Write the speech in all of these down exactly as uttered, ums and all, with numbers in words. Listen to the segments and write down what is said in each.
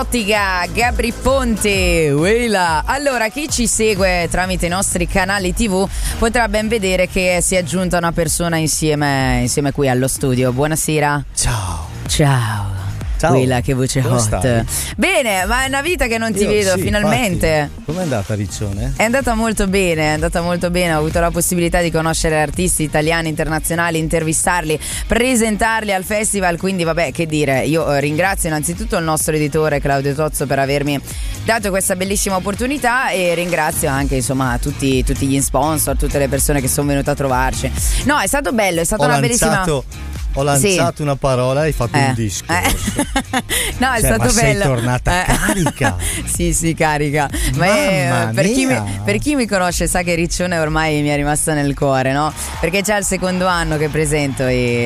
Gabri Ponte, Uela. Allora, chi ci segue tramite i nostri canali tivù potrà ben vedere che si è aggiunta una persona insieme, insieme qui allo studio. Buonasera. Ciao. Ciao. Ciao. Quella che voce Come hot. stai? Bene, ma è una vita che non ti Io, vedo, sì, finalmente. Com'è andata Riccione? È andata molto bene, è andata molto bene. Ho avuto la possibilità di conoscere artisti italiani, internazionali, intervistarli, presentarli al festival. Quindi vabbè, che dire, io ringrazio innanzitutto il nostro editore Claudio Tozzo per avermi dato questa bellissima opportunità, e ringrazio anche insomma tutti, tutti gli sponsor, tutte le persone che sono venute a trovarci. No, è stato bello, è stata Ho una lanciato, bellissima. Ho lanciato Sì. una parola e hai fatto Eh. un discorso. Eh. No, è Cioè, stato ma sei bello. tornata Eh. carica. Sì, sì, carica. Ma è- Mamma per, chi mi, mia. per chi mi conosce sa che Riccione ormai mi è rimasta nel cuore, no? Perché è già il secondo anno che presento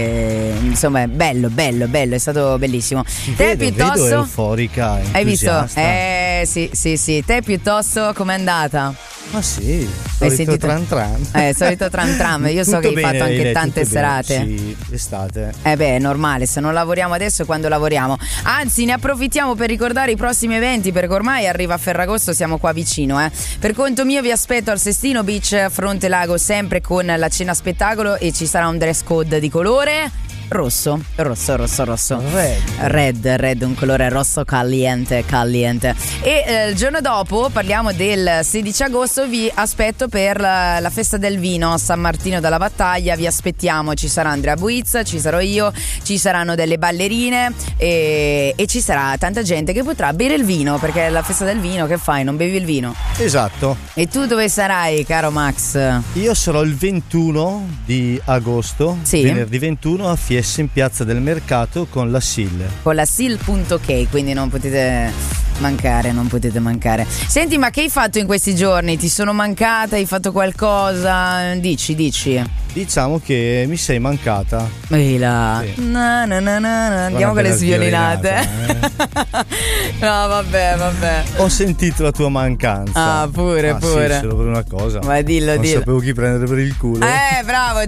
e insomma è bello, bello, bello, è stato bellissimo. Ti Te vedo, piuttosto vedo euforica, hai visto? entusiasta. Eh sì, sì, sì. Te piuttosto com'è andata? Ma sì, Hai solito sentito? tran tran. Eh, solito tran tram. Io so Tutto che hai bene, fatto anche Lele, tante tutto bene. serate. Sì, estate. Eh beh, è normale, se non lavoriamo adesso quando lavoriamo. Anzi, ne approfittiamo per ricordare i prossimi eventi, perché ormai arriva Ferragosto, siamo qua vicino, eh. Per conto mio vi aspetto al Sestino Beach Fronte Lago, sempre con la cena spettacolo, e ci sarà un dress code di colore rosso, rosso, rosso, rosso. Red. Red, red, un colore rosso caliente, caliente. E eh, il giorno dopo, parliamo del sedici agosto, vi aspetto per la, la festa del vino a San Martino della Battaglia. Vi aspettiamo, ci sarà Andrea Buiz, ci sarò io, ci saranno delle ballerine e, e ci sarà tanta gente che potrà bere il vino, perché la festa del vino, che fai? Non bevi il vino? Esatto. E tu dove sarai, caro Max? Io sarò il ventuno di agosto, Sì. venerdì ventuno, a Fieschi in Piazza del Mercato con la S I L. Con la S I L punto K, quindi non potete mancare, non potete mancare. Senti, ma che hai fatto in questi giorni? Ti sono mancata? Hai fatto qualcosa? Dici, dici. Diciamo che mi sei mancata. Ehi là. Sì. Na, na, na, na, na. Andiamo con le bella sviolinate. sviolinata, No, vabbè, vabbè. Ho sentito la tua mancanza. Ah, pure, Ah, pure. Sì, solo per una cosa. Ma dillo, non dillo. sapevo chi prendere per il culo. Eh, bravo,